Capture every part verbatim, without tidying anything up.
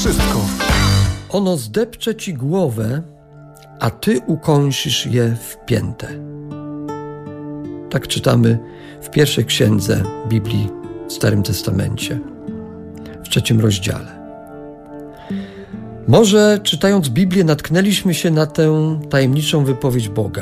wszystko. Ono zdepcze ci głowę, a ty ukąsisz je w piętę. Tak czytamy w pierwszej księdze Biblii w Starym Testamencie, w trzecim rozdziale. Może czytając Biblię natknęliśmy się na tę tajemniczą wypowiedź Boga.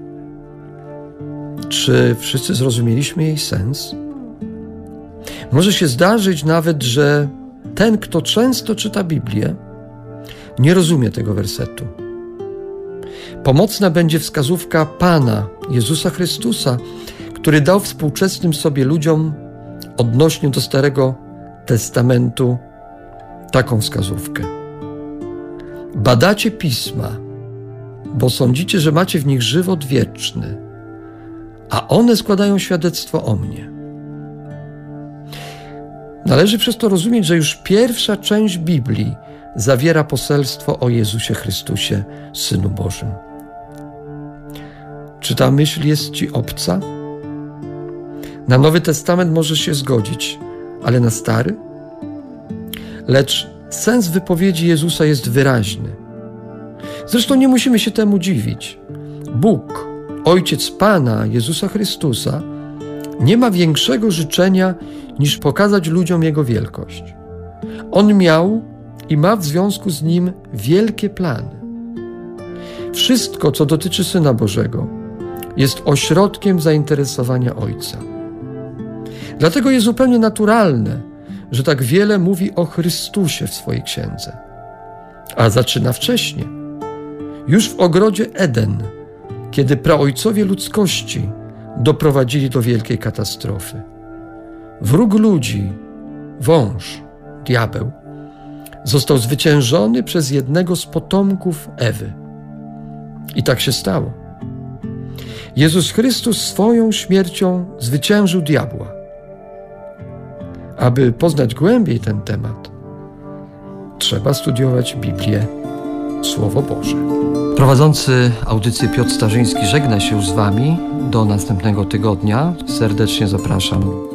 Czy wszyscy zrozumieliśmy jej sens? Może się zdarzyć nawet, że ten, kto często czyta Biblię, nie rozumie tego wersetu. Pomocna będzie wskazówka Pana, Jezusa Chrystusa, który dał współczesnym sobie ludziom odnośnie do Starego Testamentu taką wskazówkę. Badacie Pisma, bo sądzicie, że macie w nich żywot wieczny, a one składają świadectwo o mnie. Należy przez to rozumieć, że już pierwsza część Biblii zawiera poselstwo o Jezusie Chrystusie, Synu Bożym. Czy ta myśl jest ci obca? Na Nowy Testament możesz się zgodzić, ale na Stary? Lecz sens wypowiedzi Jezusa jest wyraźny. Zresztą nie musimy się temu dziwić. Bóg, Ojciec Pana Jezusa Chrystusa, nie ma większego życzenia niż pokazać ludziom Jego wielkość. On miał i ma w związku z Nim wielkie plany. Wszystko, co dotyczy Syna Bożego, jest ośrodkiem zainteresowania Ojca. Dlatego jest zupełnie naturalne, że tak wiele mówi o Chrystusie w swojej księdze. A zaczyna wcześniej. Już w ogrodzie Eden, kiedy praojcowie ludzkości doprowadzili do wielkiej katastrofy. Wróg ludzi, wąż, diabeł, został zwyciężony przez jednego z potomków Ewy. I tak się stało. Jezus Chrystus swoją śmiercią zwyciężył diabła. Aby poznać głębiej ten temat, trzeba studiować Biblię, Słowo Boże. Prowadzący audycję Piotr Starzyński żegna się już z Wami. Do następnego tygodnia. Serdecznie zapraszam